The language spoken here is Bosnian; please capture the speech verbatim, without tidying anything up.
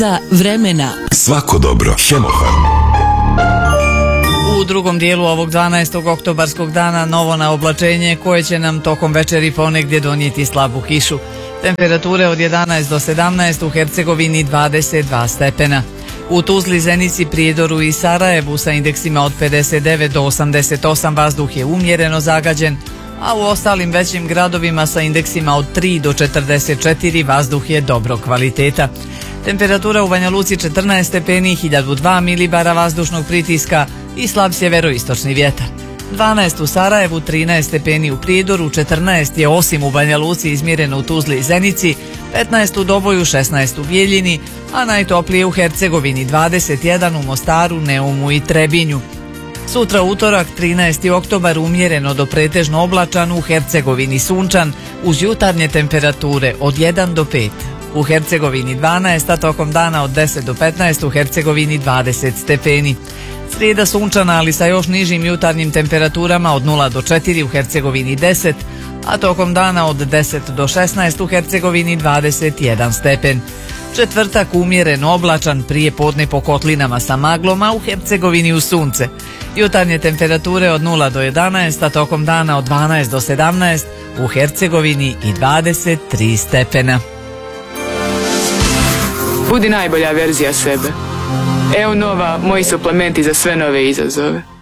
vremena. Svako dobro. Hemofarm. U drugom dijelu ovog dvanaestog oktobarskog dana novo naoblačenje koje će nam tokom večeri ponegdje donijeti slabu kišu. Temperature od jedanaest do sedamnaest, u Hercegovini dvadeset dva stepena. U Tuzli, Zenici, Prijedoru i Sarajevu sa indeksima od pedeset devet do osamdeset osam vazduh je umjereno zagađen, a u ostalim većim gradovima sa indeksima od tri do četrdeset četiri vazduh je dobrog kvaliteta. Temperatura u Banja Luci četrnaest stepeni, hiljadu dva milibara vazdušnog pritiska i slab sjeveroistočni vjetar. dvanaest u Sarajevu, trinaest stepeni u Prijedoru, četrnaest je osim u Banja Luci izmjereno u Tuzli i Zenici, petnaest u Doboju, šesnaest u Bijeljini, a najtoplije u Hercegovini, dvadeset jedan u Mostaru, Neumu i Trebinju. Sutra utorak, trinaesti oktobar, umjereno do pretežno oblačan, u Hercegovini sunčan, uz jutarnje temperature od jedan do pet. U Hercegovini dvanaest, a tokom dana od deset do petnaest, u Hercegovini dvadeset stepeni. Srijeda sunčana, ali sa još nižim jutarnjim temperaturama od nula do četiri, u Hercegovini deset, a tokom dana od deset do šesnaest, u Hercegovini dvadeset jedan stepen. Četvrtak umjereno oblačan, prije podne po kotlinama sa maglom, a u Hercegovini u sunce. Jutarnje temperature od nula do jedanaest, a tokom dana od dvanaest do sedamnaest, u Hercegovini i dvadeset tri stepena. Budi najbolja verzija sebe. Evo nova, moji suplementi za sve nove izazove.